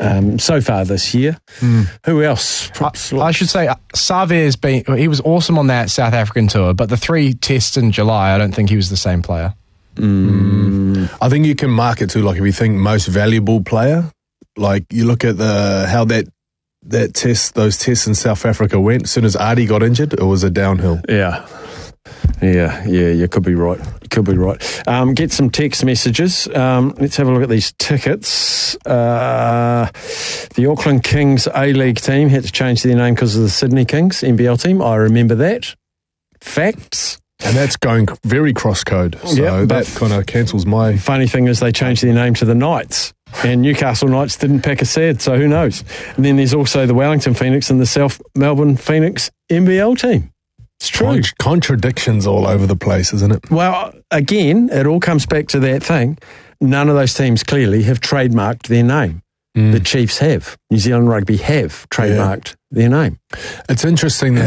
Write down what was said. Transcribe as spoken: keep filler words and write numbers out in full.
um, so far this year. Mm. Who else? I, I should say, Save's been, he was awesome on that South African tour, but the three tests in July, I don't think he was the same player. Mm. I think you can mark it too, like if you think most valuable player, like you look at the how that that test, those tests in South Africa went. As soon as Ardie got injured, it was a downhill. Yeah. Yeah, yeah, you could be right. You could be right. Um, get some text messages. Um, let's have a look at these tickets. Uh, the Auckland Kings A-League team had to change their name because of the Sydney Kings N B L team. I remember that. Facts. And that's going very cross-code. So yep, that kind of cancels my... Funny thing is they changed their name to the Knights. And Newcastle Knights didn't pack a sad, so who knows? And then there's also the Wellington Phoenix and the South Melbourne Phoenix N B L team. It's true. Con- contradictions all over the place, isn't it? Well, again, it all comes back to that thing. None of those teams clearly have trademarked their name. Mm. The Chiefs have. New Zealand Rugby have trademarked yeah. their name. It's interesting that